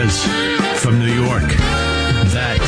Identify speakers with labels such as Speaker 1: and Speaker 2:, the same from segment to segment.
Speaker 1: Liz from New York. That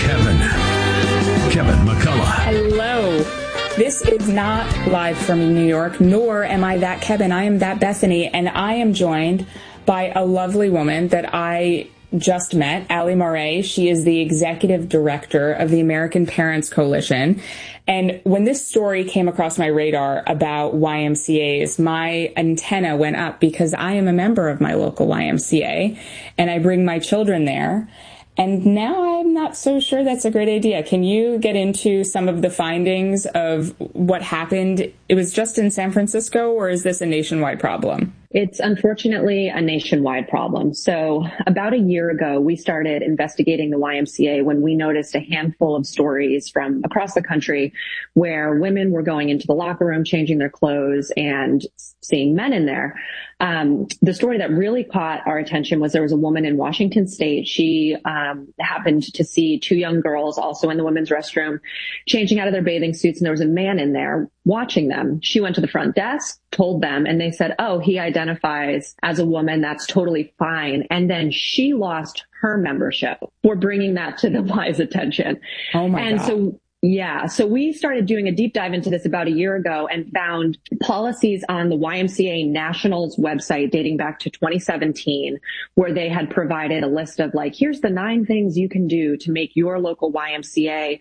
Speaker 1: Kevin McCullough.
Speaker 2: Hello. This is not live from New York, nor am I that Kevin. I am that Bethany, and I am joined by a lovely woman that I just met, Allie Moret. She is the executive director of the American Parents Coalition. And when this story came across my radar about YMCAs, my antenna went up because I am a member of my local YMCA and I bring my children there. And now I'm not so sure that's a great idea. Can you get into some of the findings of what happened? It was just in San Francisco, or is this a nationwide problem?
Speaker 3: It's unfortunately a nationwide problem. So about a year ago, we started investigating the YMCA when we noticed a handful of stories from across the country where women were going into the locker room, changing their clothes, and seeing men in there. The story that really caught our attention was there was a woman in Washington State. She happened to see two young girls also in the women's restroom changing out of their bathing suits, and there was a man in there watching them. She went to the front desk, told them, and they said, oh, he identifies as a woman. That's totally fine. And then she lost her membership for bringing that to the Y's attention.
Speaker 2: Oh my God.
Speaker 3: So we started doing a deep dive into this about a year ago and found policies on the YMCA National's website dating back to 2017, where they had provided a list of like, here's the 9 things you can do to make your local YMCA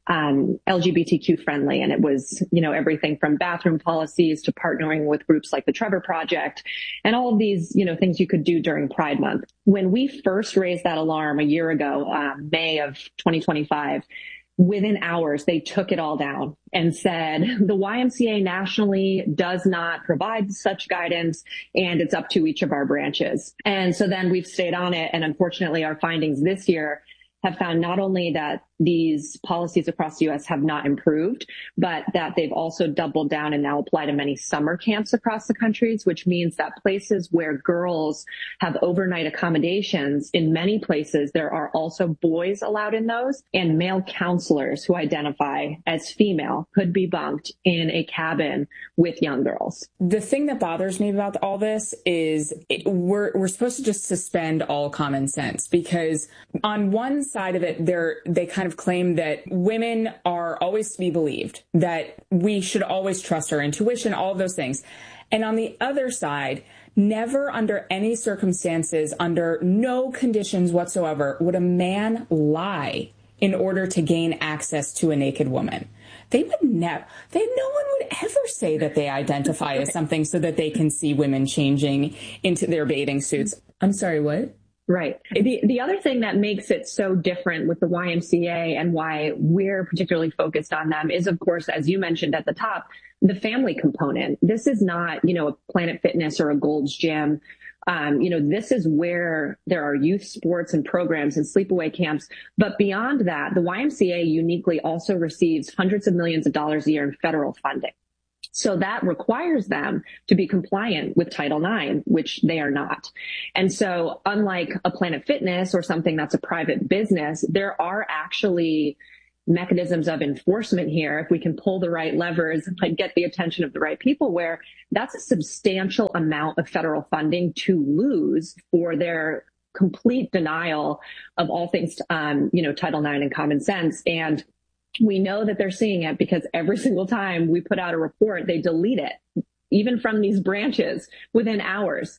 Speaker 3: LGBTQ friendly. And it was, everything from bathroom policies to partnering with groups like the Trevor Project and all of these, things you could do during Pride Month. When we first raised that alarm a year ago, May of 2025, within hours, they took it all down and said the YMCA nationally does not provide such guidance and it's up to each of our branches. And so then we've stayed on it. And unfortunately, our findings this year have found not only that these policies across the U.S. have not improved, but that they've also doubled down and now apply to many summer camps across the countries, which means that places where girls have overnight accommodations, in many places, there are also boys allowed in those, and male counselors who identify as female could be bunked in a cabin with young girls.
Speaker 2: The thing that bothers me about all this is we're supposed to just suspend all common sense, because on one side of it, they kind of claim that women are always to be believed, that we should always trust our intuition, all of those things. And on the other side, never under any circumstances, under no conditions whatsoever, would a man lie in order to gain access to a naked woman. They would never, no one would ever say that they identify as something so that they can see women changing into their bathing suits. I'm sorry, what?
Speaker 3: Right. The other thing that makes it so different with the YMCA and why we're particularly focused on them is, of course, as you mentioned at the top, the family component. This is not, a Planet Fitness or a Gold's Gym. This is where there are youth sports and programs and sleepaway camps. But beyond that, the YMCA uniquely also receives hundreds of millions of dollars a year in federal funding. So that requires them to be compliant with Title IX, which they are not. And so unlike a Planet Fitness or something that's a private business, there are actually mechanisms of enforcement here. If we can pull the right levers and get the attention of the right people, where that's a substantial amount of federal funding to lose for their complete denial of all things, Title IX and common sense. And we know that they're seeing it because every single time we put out a report, they delete it, even from these branches within hours.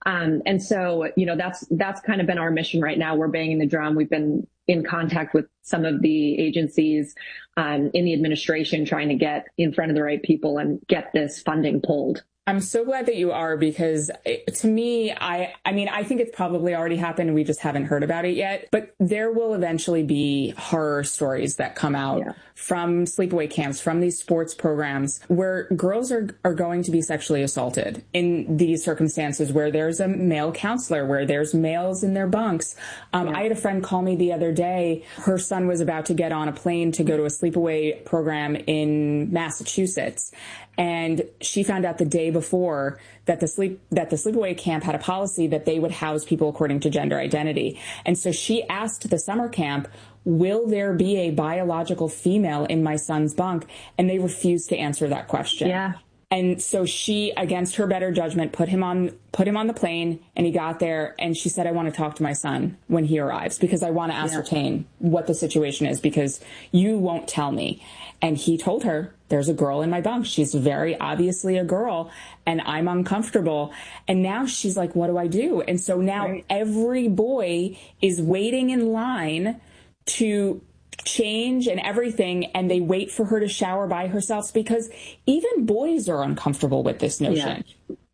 Speaker 3: And so, that's kind of been our mission right now. We're banging the drum. We've been in contact with some of the agencies in the administration, trying to get in front of the right people and get this funding pulled.
Speaker 2: I'm so glad that you are, because to me, I think it's probably already happened. We just haven't heard about it yet. But there will eventually be horror stories that come out from sleepaway camps, from these sports programs, where girls are going to be sexually assaulted in these circumstances, where there's a male counselor, where there's males in their bunks. I had a friend call me the other day. Her son was about to get on a plane to go to a sleepaway program in Massachusetts. And she found out the day before that the sleepaway camp had a policy that they would house people according to gender identity. And so she asked the summer camp, will there be a biological female in my son's bunk? And they refused to answer that question.
Speaker 3: Yeah.
Speaker 2: And so she, against her better judgment, put him on the plane, and he got there, and she said, I want to talk to my son when he arrives because I want to ascertain what the situation is because you won't tell me. And he told her, there's a girl in my bunk. She's very obviously a girl, and I'm uncomfortable. And now she's like, what do I do? And so now every boy is waiting in line to change and everything, and they wait for her to shower by herself because even boys are uncomfortable with this notion.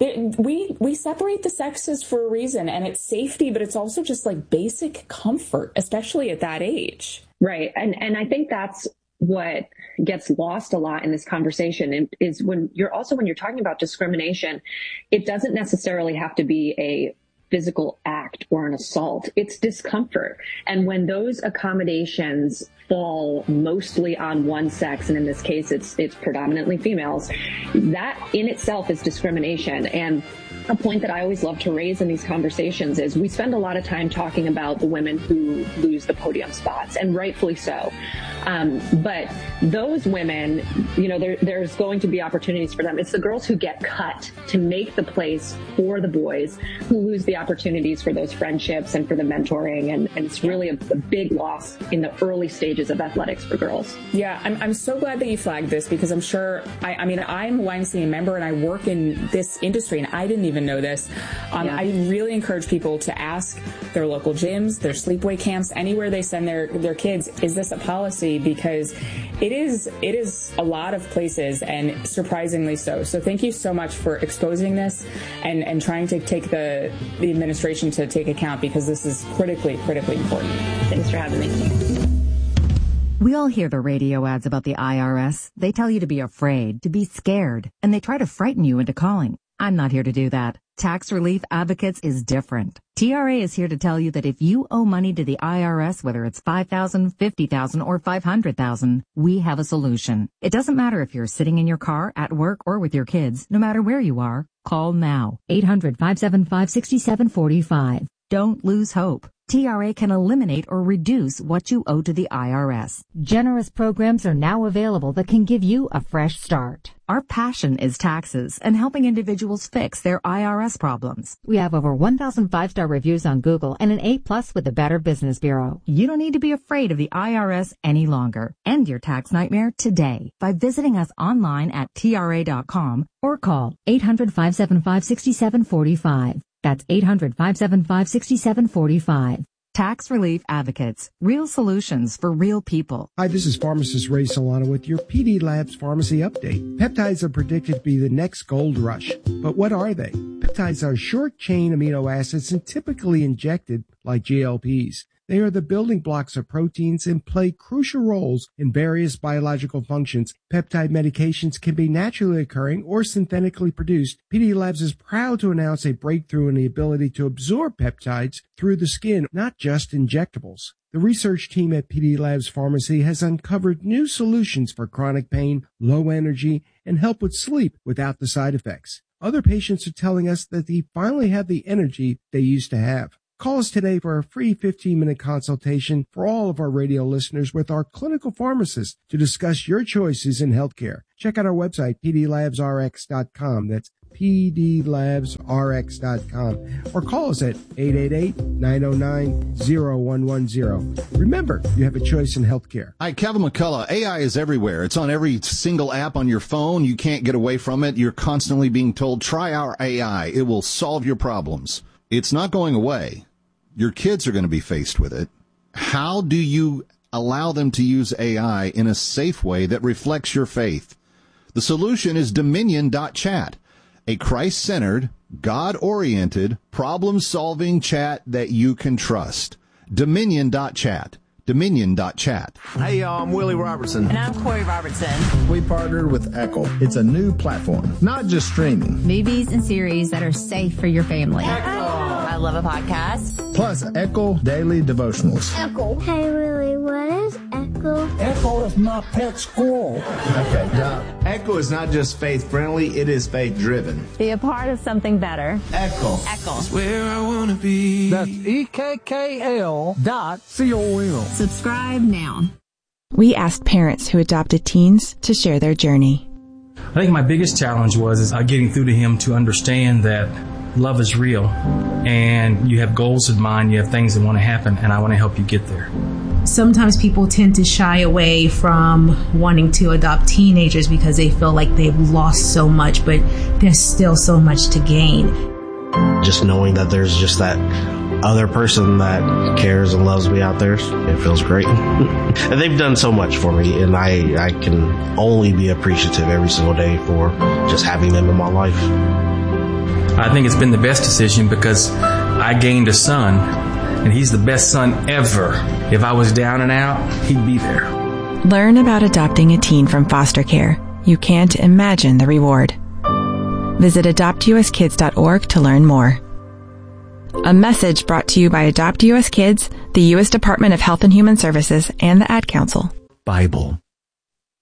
Speaker 2: We separate the sexes for a reason, and it's safety, but it's also just like basic comfort, especially at that age.
Speaker 3: Right. And I think that's what gets lost a lot in this conversation is when you're talking about discrimination, it doesn't necessarily have to be a physical act or an assault. It's discomfort. And when those accommodations fall mostly on one sex, and in this case, it's predominantly females, that in itself is discrimination. And a point that I always love to raise in these conversations is we spend a lot of time talking about the women who lose the podium spots, and rightfully so. But those women, there's going to be opportunities for them. It's the girls who get cut to make the place for the boys who lose the opportunities for those friendships and for the mentoring. And it's really a big loss in the early stages of athletics for girls.
Speaker 2: Yeah, I'm so glad that you flagged this because I'm sure, I'm a YMCA member and I work in this industry and I didn't even know this. I really encourage people to ask their local gyms, their sleepaway camps, anywhere they send their kids, is this a policy? Because it is a lot of places and surprisingly so. So thank you so much for exposing this and trying to take the administration to take account because this is critically important.
Speaker 3: Thanks for having me.
Speaker 4: We all hear the radio ads about the IRS. They tell you to be afraid, to be scared, and they try to frighten you into calling. I'm not here to do that. Tax Relief Advocates is different. TRA is here to tell you that if you owe money to the IRS, whether it's $5,000, $50,000, or $500,000, we have a solution. It doesn't matter if you're sitting in your car, at work, or with your kids. No matter where you are, call now. 800-575-6745. Don't lose hope. TRA can eliminate or reduce what you owe to the IRS. Generous programs are now available that can give you a fresh start. Our passion is taxes and helping individuals fix their IRS problems. We have over 1,000 5-star reviews on Google and an A+ with the Better Business Bureau. You don't need to be afraid of the IRS any longer. End your tax nightmare today by visiting us online at TRA.com or call 800-575-6745. That's 800-575-6745. Tax Relief Advocates. Real solutions for real people.
Speaker 5: Hi, this is pharmacist Ray Solano with your PD Labs Pharmacy Update. Peptides are predicted to be the next gold rush. But what are they? Peptides are short-chain amino acids and typically injected like GLPs. They are the building blocks of proteins and play crucial roles in various biological functions. Peptide medications can be naturally occurring or synthetically produced. PD Labs is proud to announce a breakthrough in the ability to absorb peptides through the skin, not just injectables. The research team at PD Labs Pharmacy has uncovered new solutions for chronic pain, low energy, and help with sleep without the side effects. Other patients are telling us that they finally have the energy they used to have. Call us today for a free 15-minute consultation for all of our radio listeners with our clinical pharmacist to discuss your choices in healthcare. Check out our website, pdlabsrx.com. That's pdlabsrx.com. Or call us at 888-909-0110. Remember, you have a choice in healthcare.
Speaker 6: Hi, Kevin McCullough. AI is everywhere. It's on every single app on your phone. You can't get away from it. You're constantly being told, try our AI. It will solve your problems. It's not going away. Your kids are going to be faced with it. How do you allow them to use AI in a safe way that reflects your faith? The solution is Dominion.chat, a Christ-centered, God-oriented, problem-solving chat that you can trust. Dominion.chat. Dominion.chat.
Speaker 7: Hey, y'all, I'm Willie Robertson.
Speaker 8: And I'm Corey Robertson.
Speaker 7: We partnered with Echo. It's a new platform, not just streaming.
Speaker 8: Movies and series that are safe for your family.
Speaker 7: Echo.
Speaker 8: I love a podcast.
Speaker 7: Plus, Echo Daily Devotionals.
Speaker 9: Echo. Hey, Willie, what is Echo?
Speaker 10: Echo is my pet squirrel.
Speaker 7: Okay, Doc. Echo is not just faith-friendly, it is faith-driven.
Speaker 8: Be a part of something better.
Speaker 7: Echo.
Speaker 8: Echo.
Speaker 10: That's where I want to be.
Speaker 11: That's EKKL.com.
Speaker 8: Subscribe now.
Speaker 12: We asked parents who adopted teens to share their journey.
Speaker 11: I think my biggest challenge was getting through to him to understand that love is real and you have goals in mind, you have things that want to happen, and I want to help you get there.
Speaker 12: Sometimes people tend to shy away from wanting to adopt teenagers because they feel like they've lost so much, but there's still so much to gain.
Speaker 13: Just knowing that there's just that other person that cares and loves me out there, it feels great. And they've done so much for me, and I can only be appreciative every single day for just having them in my life.
Speaker 11: I think it's been the best decision because I gained a son, and he's the best son ever. If I was down and out, he'd be there.
Speaker 14: Learn about adopting a teen from foster care. You can't imagine the reward. Visit adoptuskids.org to learn more. A message brought to you by Adopt U.S. Kids, the U.S. Department of Health and Human Services, and the Ad Council.
Speaker 1: Bible.